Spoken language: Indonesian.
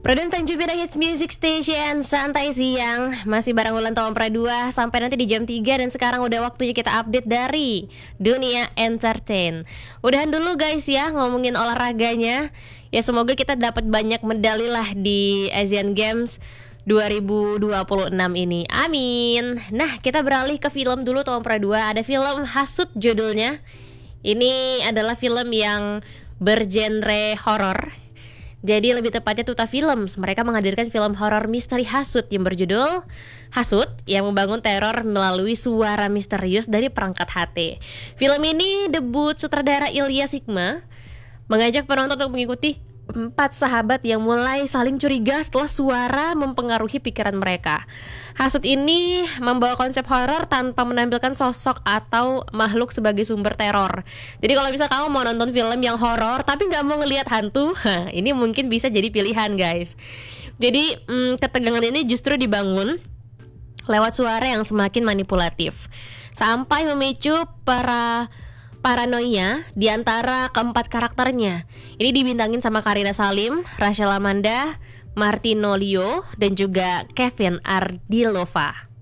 Produm Tanjupira Hits Music Station, santai siang. Masih bareng Wulan Tompra 2 sampai nanti di jam 3. Dan sekarang udah waktunya kita update dari dunia entertain. Udahan dulu guys ya ngomongin olahraganya. Ya semoga kita dapat banyak medali lah di Asian Games 2026 ini. Amin. Nah kita beralih ke film dulu Tompra 2. Ada film Hasut judulnya. Ini adalah film yang bergenre horor. Jadi lebih tepatnya Tuta Films, mereka menghadirkan film horor misteri Hasut yang berjudul Hasut yang membangun teror melalui suara misterius dari perangkat HT. Film ini debut sutradara Ilya Sigma, mengajak penonton untuk mengikuti 4 sahabat yang mulai saling curiga setelah suara mempengaruhi pikiran mereka. Hasut ini membawa konsep horor tanpa menampilkan sosok atau makhluk sebagai sumber teror. Jadi kalau bisa kamu mau nonton film yang horor tapi nggak mau ngelihat hantu, ini mungkin bisa jadi pilihan guys. Jadi ketegangan ini justru dibangun lewat suara yang semakin manipulatif sampai memicu paranoia di antara keempat karakternya. Ini dibintangin sama Karina Salim, Rachel Amanda, Martino Leo, dan juga Kevin Ardilova.